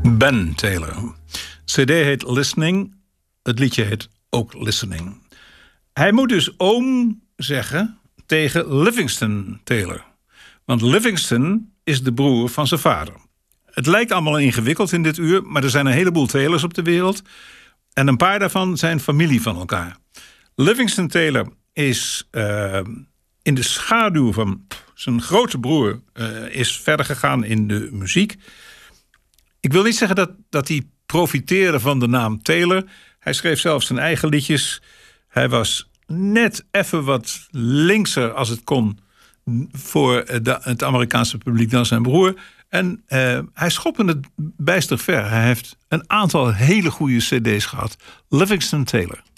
Ben Taylor. CD heet Listening. Het liedje heet ook Listening. Hij moet dus oom zeggen tegen Livingston Taylor. Want Livingston is de broer van zijn vader. Het lijkt allemaal ingewikkeld in dit uur, maar er zijn een heleboel Taylors op de wereld. En een paar daarvan zijn familie van elkaar. Livingston Taylor is in de schaduw van zijn grote broer is verder gegaan in de muziek. Ik wil niet zeggen dat hij profiteerde van de naam Taylor. Hij schreef zelf zijn eigen liedjes. Hij was net even wat linkser als het kon voor het Amerikaanse publiek dan zijn broer. En hij schopte het bijster ver. Hij heeft een aantal hele goede cd's gehad. Livingston Taylor.